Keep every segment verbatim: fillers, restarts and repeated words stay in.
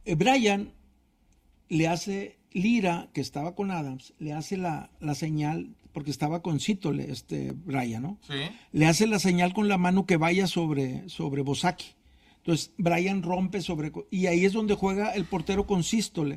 Eh, Brian le hace, Lira, que estaba con Adams, le hace la, la señal, porque estaba con Cítole, este Brian, ¿no? Sí. Le hace la señal con la mano que vaya sobre, sobre Bosaki. Entonces, Brian rompe sobre, y ahí es donde juega el portero con Sístole,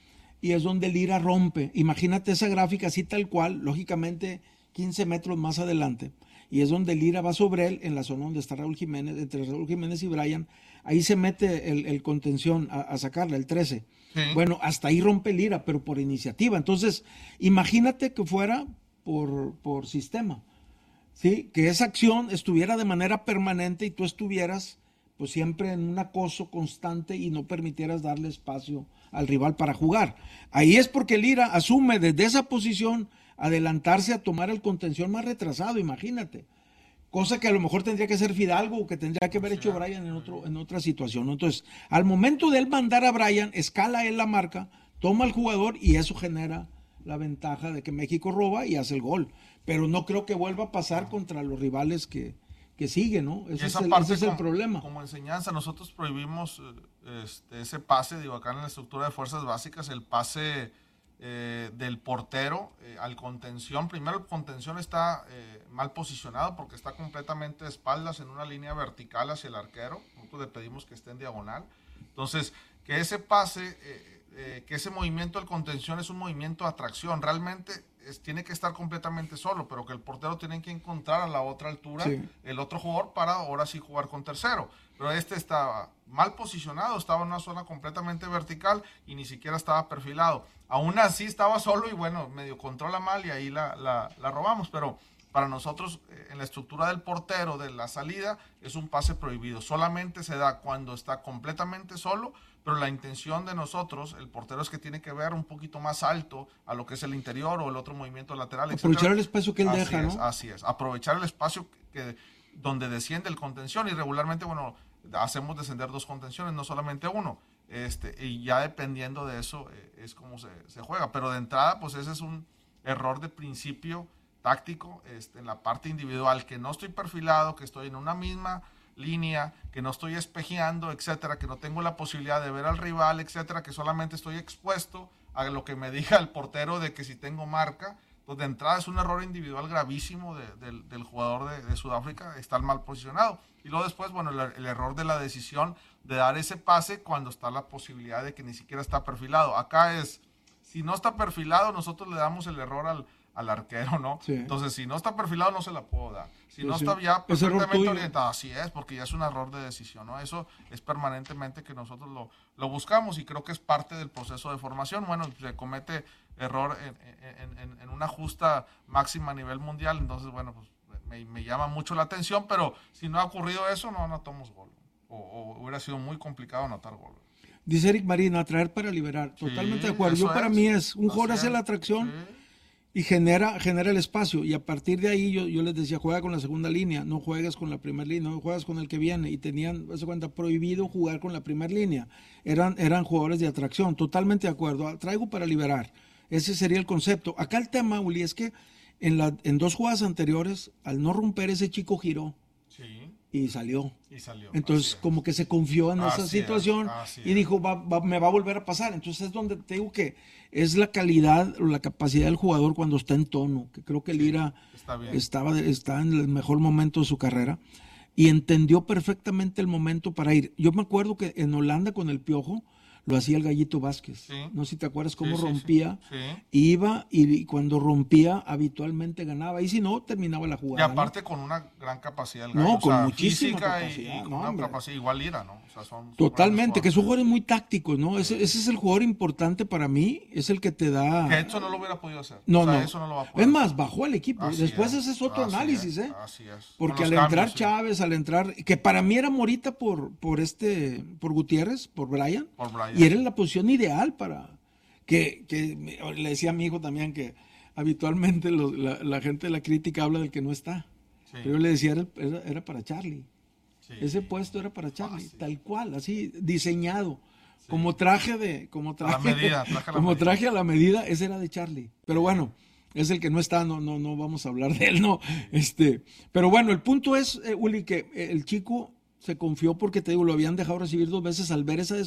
y es donde Lira rompe. Imagínate esa gráfica así tal cual, lógicamente quince metros más adelante, y es donde Lira va sobre él, en la zona donde está Raúl Jiménez, entre Raúl Jiménez y Brian, ahí se mete el, el contención a, a sacarla, el trece. Sí. Bueno, hasta ahí rompe Lira, pero por iniciativa. Entonces, imagínate que fuera por, por sistema, ¿sí? Que esa acción estuviera de manera permanente y tú estuvieras pues siempre en un acoso constante y no permitieras darle espacio al rival para jugar. Ahí es porque Lira asume desde esa posición adelantarse a tomar el contención más retrasado, imagínate. Cosa que a lo mejor tendría que ser Fidalgo o que tendría que haber hecho Brian en, otro, en otra situación, ¿no? Entonces, al momento de él mandar a Brian, escala él la marca, toma al jugador y eso genera la ventaja de que México roba y hace el gol. Pero no creo que vuelva a pasar contra los rivales que, que siguen, ¿no? Ese, es el, ese es el como, problema. Como enseñanza, nosotros prohibimos este, ese pase, digo, acá en la estructura de fuerzas básicas, el pase eh, del portero eh, al contención. Primero, el contención está eh, mal posicionado porque está completamente de espaldas en una línea vertical hacia el arquero. Nosotros le pedimos que esté en diagonal. Entonces, que ese pase, eh, eh, que ese movimiento del contención es un movimiento de atracción. Realmente es, tiene que estar completamente solo, pero que el portero tiene que encontrar a la otra altura sí. el otro jugador para ahora sí jugar con tercero. Pero este estaba mal posicionado, estaba en una zona completamente vertical y ni siquiera estaba perfilado. Aún así estaba solo y bueno, medio controla mal y ahí la, la, la robamos, pero para nosotros en la estructura del portero, de la salida, es un pase prohibido. Solamente se da cuando está completamente solo, pero la intención de nosotros, el portero, es que tiene que ver un poquito más alto a lo que es el interior o el otro movimiento lateral. Aprovechar etcétera. El espacio que él así deja, es, ¿no? Así es, aprovechar el espacio que, donde desciende el contención y regularmente, bueno, hacemos descender dos contenciones, no solamente uno. Este, y ya dependiendo de eso eh, es como se, se juega. Pero de entrada, pues ese es un error de principio táctico este, en la parte individual, que no estoy perfilado, que estoy en una misma línea, que no estoy espejeando, etcétera, que no tengo la posibilidad de ver al rival, etcétera, que solamente estoy expuesto a lo que me diga el portero de que si tengo marca. Entonces, de entrada es un error individual gravísimo de, de, del jugador de, de Sudáfrica, estar mal posicionado. Y luego después, bueno, el, el error de la decisión de dar ese pase cuando está la posibilidad de que ni siquiera está perfilado. Acá es, si no está perfilado, nosotros le damos el error al, al arquero, ¿no? Sí. Entonces, si no está perfilado, no se la puedo dar. Si pues no sí. está ya perfectamente orientado, así es, porque ya es un error de decisión, ¿no? Eso es permanentemente que nosotros lo, lo buscamos y creo que es parte del proceso de formación. Bueno, se comete error en, en, en, en una justa máxima a nivel mundial, entonces, bueno, pues me, me llama mucho la atención, pero si no ha ocurrido eso, no anotamos gol. O, o hubiera sido muy complicado anotar gol. Dice Eric Marina, atraer para liberar. Totalmente sí, de acuerdo. Yo para es. mí es, un jugador hace la atracción sí. y genera, genera el espacio. Y a partir de ahí yo, yo les decía, juega con la segunda línea, no juegues con la primera línea, no juegas con el que viene. Y tenían, se cuenta, prohibido jugar con la primera línea. Eran, eran jugadores de atracción. Totalmente de acuerdo. Traigo para liberar. Ese sería el concepto. Acá el tema, Uli, es que en, la, en dos jugadas anteriores, al no romper, ese chico giró. Sí. Y salió. Y salió. Entonces, como que se confió en así esa situación es, y dijo, va, va, me va a volver a pasar. Entonces, es donde te digo que es la calidad o la capacidad del jugador cuando está en tono, que creo que sí, Lira está, estaba, está en el mejor momento de su carrera y entendió perfectamente el momento para ir. Yo me acuerdo que en Holanda con el Piojo lo hacía el Gallito Vázquez. Sí. No sé si te acuerdas cómo sí, rompía. Sí, sí. Sí. Iba y, y cuando rompía habitualmente ganaba. Y si no, terminaba la jugada. Y aparte, ¿no? Con una gran capacidad. El gallo, no, con o sea, muchísima capacidad. Y, y con no, una capacidad igual Lira, ¿no? O sea, son, son totalmente, que son jugadores muy tácticos, ¿no? Sí. Ese, ese es el jugador importante para mí. Es el que te da. Que eso no lo hubiera podido hacer. No, o sea, no. Eso no lo va a poder es más, hacer. bajó el equipo. Así Después es. ese es otro Así análisis, es. ¿eh? Así es. Porque al cambios, entrar sí. Chávez, al entrar. Que para mí era Morita por, por este. Por Gutiérrez, por Brian. Por Brian. Y era en la posición ideal para. Que, que le decía a mi hijo también que habitualmente los, la, la gente de la crítica habla del que no está. Sí. Pero yo le decía, era, era, era para Charlie. Sí. Ese puesto era para Charlie, ah, sí. tal cual, así, diseñado. Sí. Como traje de, como traje, a la medida, traje a la como medida. traje a la medida, ese era de Charlie. Pero bueno, es el que no está, no, no, no vamos a hablar de él, no. Este, pero bueno, el punto es, eh, Uli, que el chico se confió porque te digo, lo habían dejado recibir dos veces al ver esa